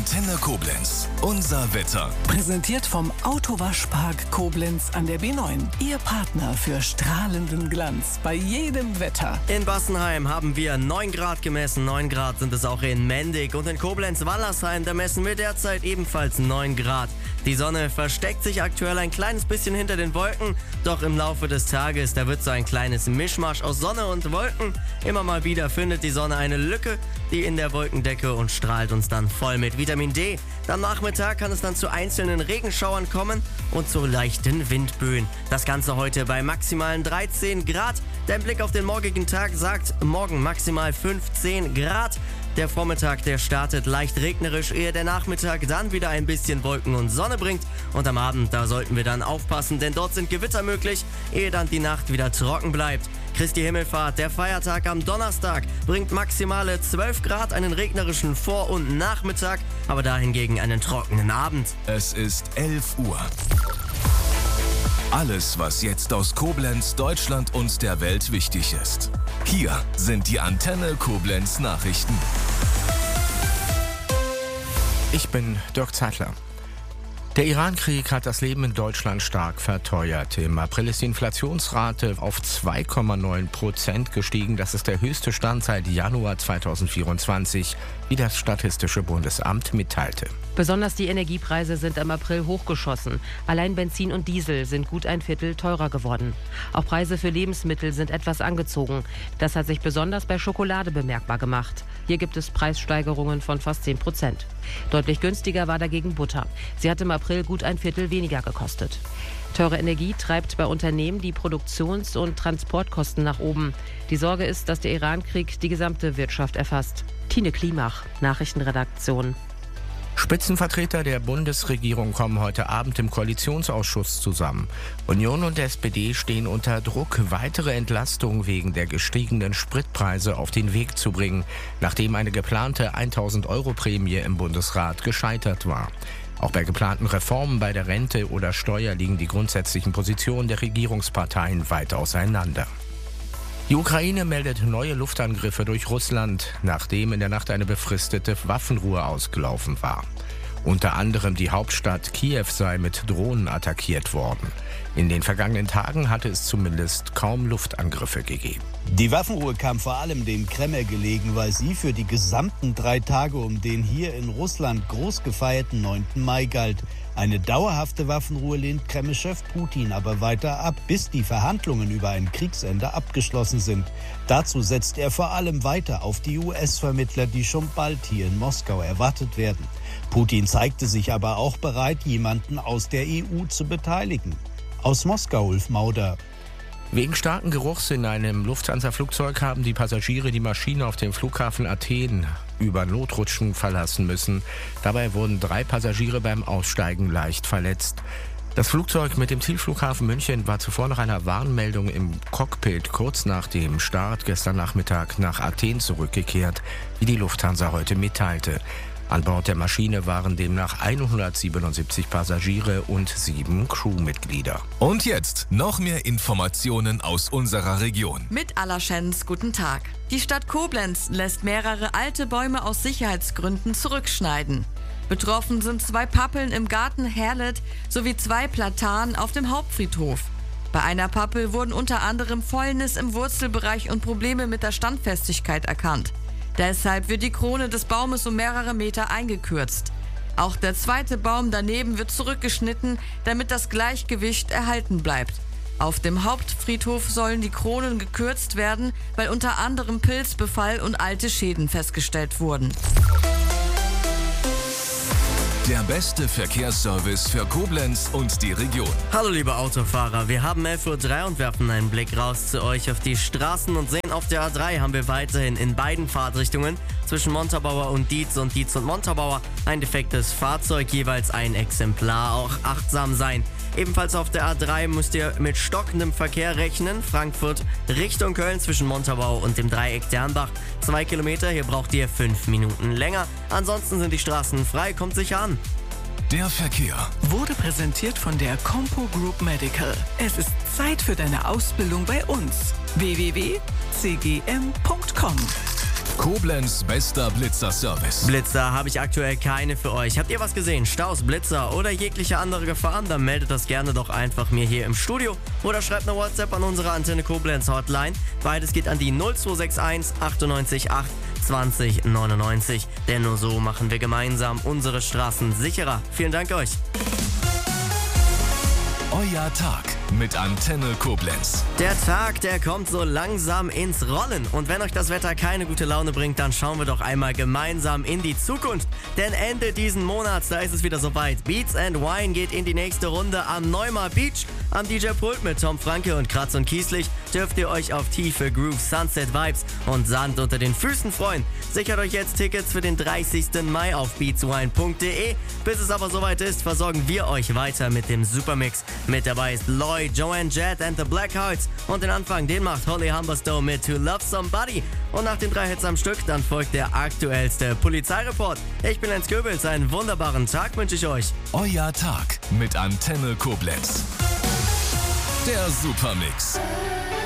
Antenne Koblenz. Unser Wetter. Präsentiert vom Autowaschpark Koblenz an der B9. Ihr Partner für strahlenden Glanz bei jedem Wetter. In Bassenheim haben wir 9 Grad gemessen. 9 Grad sind es auch in Mendig. Und in Koblenz-Wallersheim, da messen wir derzeit ebenfalls 9 Grad. Die Sonne versteckt sich aktuell ein kleines bisschen hinter den Wolken. Doch im Laufe des Tages, da wird so ein kleines Mischmasch aus Sonne und Wolken. Immer mal wieder findet die Sonne eine Lücke, die in der Wolkendecke und strahlt uns dann voll mit Vitamin D. Am Nachmittag kann es dann zu einzelnen Regenschauern kommen und zu leichten Windböen. Das Ganze heute bei maximalen 13 Grad. Der Blick auf den morgigen Tag sagt morgen maximal 15 Grad. Der Vormittag, der startet leicht regnerisch, ehe der Nachmittag dann wieder ein bisschen Wolken und Sonne bringt. Und am Abend, da sollten wir dann aufpassen, denn dort sind Gewitter möglich, ehe dann die Nacht wieder trocken bleibt. Christi Himmelfahrt, der Feiertag am Donnerstag, bringt maximale 12 Grad, einen regnerischen Vor- und Nachmittag, aber da hingegen einen trockenen Abend. Es ist 11 Uhr. Alles, was jetzt aus Koblenz, Deutschland und der Welt wichtig ist. Hier sind die Antenne Koblenz Nachrichten. Ich bin Dirk Zeitler. Der Iran-Krieg hat das Leben in Deutschland stark verteuert. Im April ist die Inflationsrate auf 2,9% gestiegen. Das ist der höchste Stand seit Januar 2024, wie das Statistische Bundesamt mitteilte. Besonders die Energiepreise sind im April hochgeschossen. Allein Benzin und Diesel sind gut ein Viertel teurer geworden. Auch Preise für Lebensmittel sind etwas angezogen. Das hat sich besonders bei Schokolade bemerkbar gemacht. Hier gibt es Preissteigerungen von fast 10%. Deutlich günstiger war dagegen Butter. Sie hat im April gut ein Viertel weniger gekostet. Teure Energie treibt bei Unternehmen die Produktions- und Transportkosten nach oben. Die Sorge ist, dass der Iran-Krieg die gesamte Wirtschaft erfasst. Tine Klimach, Nachrichtenredaktion. Spitzenvertreter der Bundesregierung kommen heute Abend im Koalitionsausschuss zusammen. Union und SPD stehen unter Druck, weitere Entlastungen wegen der gestiegenen Spritpreise auf den Weg zu bringen, nachdem eine geplante 1.000-Euro-Prämie im Bundesrat gescheitert war. Auch bei geplanten Reformen bei der Rente oder Steuer liegen die grundsätzlichen Positionen der Regierungsparteien weit auseinander. Die Ukraine meldet neue Luftangriffe durch Russland, nachdem in der Nacht eine befristete Waffenruhe ausgelaufen war. Unter anderem die Hauptstadt Kiew sei mit Drohnen attackiert worden. In den vergangenen Tagen hatte es zumindest kaum Luftangriffe gegeben. Die Waffenruhe kam vor allem dem Kreml gelegen, weil sie für die gesamten 3 Tage um den hier in Russland groß gefeierten 9. Mai galt. Eine dauerhafte Waffenruhe lehnt Kreml-Chef Putin aber weiter ab, bis die Verhandlungen über ein Kriegsende abgeschlossen sind. Dazu setzt er vor allem weiter auf die US-Vermittler, die schon bald hier in Moskau erwartet werden. Putin zeigte sich aber auch bereit, jemanden aus der EU zu beteiligen. Aus Moskau, Ulf Mauder. Wegen starken Geruchs in einem Lufthansa-Flugzeug haben die Passagiere die Maschine auf dem Flughafen Athen über Notrutschen verlassen müssen. Dabei wurden 3 Passagiere beim Aussteigen leicht verletzt. Das Flugzeug mit dem Zielflughafen München war zuvor nach einer Warnmeldung im Cockpit kurz nach dem Start gestern Nachmittag nach Athen zurückgekehrt, wie die Lufthansa heute mitteilte. An Bord der Maschine waren demnach 177 Passagiere und 7 Crewmitglieder. Und jetzt noch mehr Informationen aus unserer Region. Mit Allerschens, guten Tag. Die Stadt Koblenz lässt mehrere alte Bäume aus Sicherheitsgründen zurückschneiden. Betroffen sind 2 Pappeln im Garten Herlet sowie 2 Platanen auf dem Hauptfriedhof. Bei einer Pappel wurden unter anderem Fäulnis im Wurzelbereich und Probleme mit der Standfestigkeit erkannt. Deshalb wird die Krone des Baumes um mehrere Meter eingekürzt. Auch der 2. Baum daneben wird zurückgeschnitten, damit das Gleichgewicht erhalten bleibt. Auf dem Hauptfriedhof sollen die Kronen gekürzt werden, weil unter anderem Pilzbefall und alte Schäden festgestellt wurden. Der beste Verkehrsservice für Koblenz und die Region. Hallo liebe Autofahrer, wir haben 11.03 Uhr und werfen einen Blick raus zu euch auf die Straßen und sehen, auf der A3 haben wir weiterhin in beiden Fahrtrichtungen zwischen Montabaur und Dietz und Montabaur ein defektes Fahrzeug, jeweils ein Exemplar, auch achtsam sein. Ebenfalls auf der A3 müsst ihr mit stockendem Verkehr rechnen. Frankfurt Richtung Köln zwischen Montabaur und dem Dreieck Dernbach. 2 Kilometer, hier braucht ihr 5 Minuten länger. Ansonsten sind die Straßen frei, kommt sicher an. Der Verkehr Wurde präsentiert von der Compo Group Medical. Es ist Zeit für deine Ausbildung bei uns. www.cgm.com Koblenz bester Blitzer-Service. Blitzer habe ich aktuell keine für euch. Habt ihr was gesehen? Staus, Blitzer oder jegliche andere Gefahren? Dann meldet das gerne doch einfach mir hier im Studio oder schreibt eine WhatsApp an unsere Antenne Koblenz Hotline. Beides geht an die 0261 98 8 20 99. Denn nur so machen wir gemeinsam unsere Straßen sicherer. Vielen Dank euch. Euer Tag mit Antenne Koblenz. Der Tag, der kommt so langsam ins Rollen. Und wenn euch das Wetter keine gute Laune bringt, dann schauen wir doch einmal gemeinsam in die Zukunft. Denn Ende diesen Monats, da ist es wieder soweit. Beats and Wine geht in die nächste Runde am Neumar Beach. Am DJ-Pult mit Tom Franke und Kratz und Kieslich dürft ihr euch auf tiefe Groove, Sunset Vibes und Sand unter den Füßen freuen. Sichert euch jetzt Tickets für den 30. Mai auf beatswine.de. Bis es aber soweit ist, versorgen wir euch weiter mit dem Supermix. Mit dabei ist Lloyd, Joanne Jett and the Blackhearts. Und den Anfang, den macht Holly Humberstone mit To Love Somebody. Und nach den 3 Hits am Stück, dann folgt der aktuellste Polizeireport. Ich bin Jens Goebbels, einen wunderbaren Tag wünsche ich euch. Euer Tag mit Antenne Koblenz. Der Supermix.